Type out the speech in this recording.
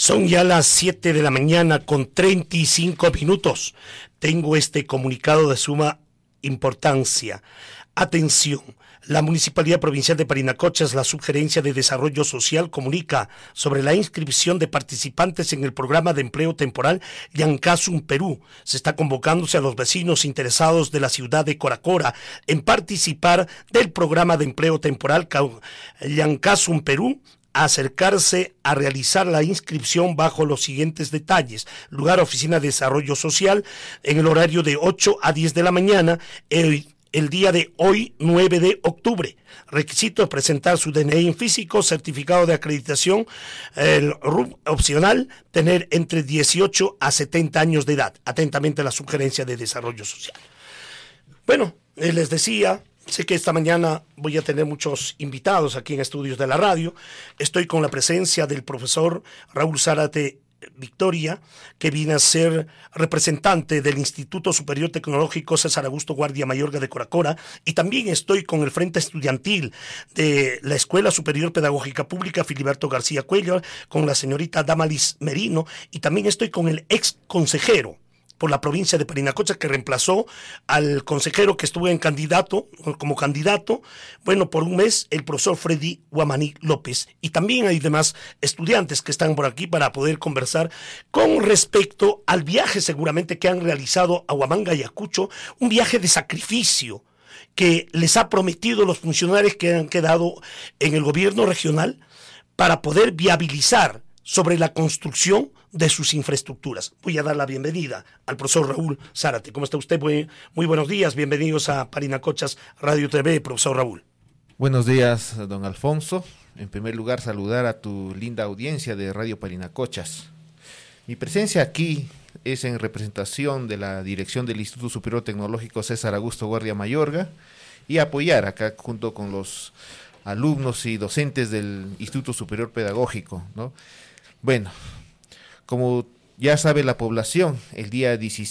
Son ya las 7 de la mañana con 35 minutos. Tengo este comunicado de suma importancia. Atención, la Municipalidad Provincial de Parinacochas, la Subgerencia de Desarrollo Social, comunica sobre la inscripción de participantes en el programa de empleo temporal Llancasum Perú. Se está convocándose a los vecinos interesados de la ciudad de Coracora en participar del programa de empleo temporal Llancasum Perú, a acercarse a realizar la inscripción bajo los siguientes detalles. Lugar, Oficina de Desarrollo Social, en el horario de 8 a 10 de la mañana, el día de hoy, 9 de octubre. Requisito: presentar su DNI en físico, certificado de acreditación, el RUB opcional, tener entre 18 a 70 años de edad. Atentamente, la Subgerencia de Desarrollo Social. Bueno, les decía, sé que esta mañana voy a tener muchos invitados aquí en Estudios de la Radio. Estoy con la presencia del profesor Raúl Zárate Victoria, que viene a ser representante del Instituto Superior Tecnológico César Augusto Guardia Mayorga de Coracora, y también estoy con el Frente Estudiantil de la Escuela Superior Pedagógica Pública Filiberto García Cuellar, con la señorita Damalis Merino, y también estoy con el ex consejero por la provincia de Parinacochas, que reemplazó al consejero que estuvo como candidato, por un mes, el profesor Freddy Guamaní López. Y también hay demás estudiantes que están por aquí para poder conversar con respecto al viaje seguramente que han realizado a Huamanga y Ayacucho, un viaje de sacrificio que les ha prometido los funcionarios que han quedado en el gobierno regional para poder viabilizar sobre la construcción de sus infraestructuras. Voy a dar la bienvenida al profesor Raúl Zárate. ¿Cómo está usted? Muy buenos días. Bienvenidos a Parinacochas Radio TV, profesor Raúl. Buenos días, don Alfonso. En primer lugar, saludar a tu linda audiencia de Radio Parinacochas. Mi presencia aquí es en representación de la dirección del Instituto Superior Tecnológico César Augusto Guardia Mayorga y apoyar acá junto con los alumnos y docentes del Instituto Superior Pedagógico, ¿no? Bueno, como ya sabe la población, el día 17